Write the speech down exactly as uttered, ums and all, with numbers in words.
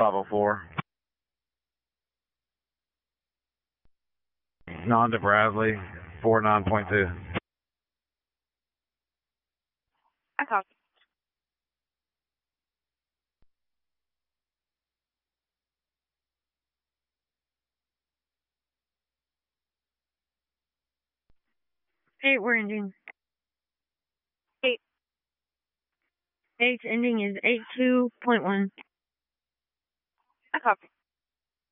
five oh four. Non to Bradley, four nine point two. I copy. Hey, we're ending. Eight. Eight's ending is eight two point one. I copy.